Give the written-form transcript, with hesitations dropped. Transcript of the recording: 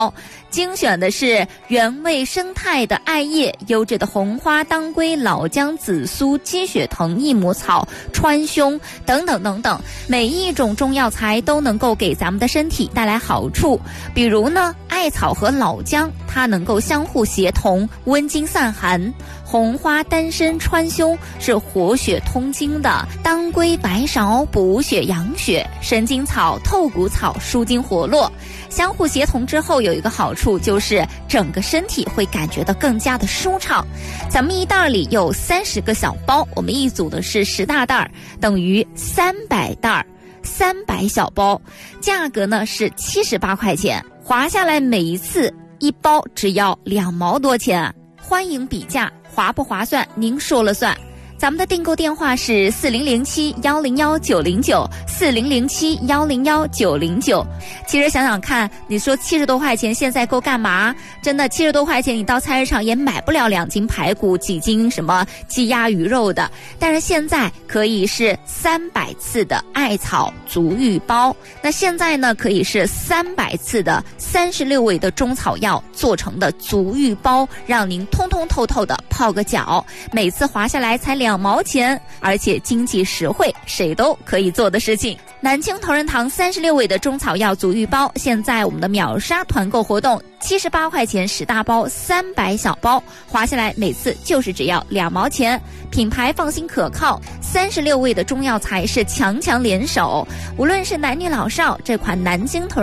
精选的是原味生态的艾叶、优质的红花、当归、老姜、紫苏、鸡血藤、益母草、川芎等等等等，每一种中药材都能够给咱们的身体带来好处。比如呢，艾草和老姜它能够相互协同，温经散寒；红花、丹参、川芎是活血通经的；当归、白芍补血养血；神经草、透骨草舒筋活络。相互协同之后有一个好处，就是整个身体会感觉到更加的舒畅。咱们一袋里有30个小包，我们一组的是10大袋，等于300袋，300小包，价格呢是78块钱，划下来每一次一包只要2毛多钱，欢迎比价，划不划算您说了算。咱们的订购电话是4007-101-909，4007-101-909。其实想想看，你说70多块钱现在够干嘛？真的70多块钱你到菜市场也买不了2斤排骨、几斤什么鸡鸭鱼肉的。但是现在可以是300次的艾草足浴包，那现在呢可以是300次的36味的中草药做成的足浴包，让您通通透透的泡个脚，每次划下来才2毛钱，而且经济实惠，谁都可以做的事情。南京同仁堂36味的中草药足浴包，现在我们的秒杀团购活动，78块钱10大包，300小包，划下来每次就是只要2毛钱，品牌放心可靠，36味的中药材是强强联手，无论是男女老少，这款南京同仁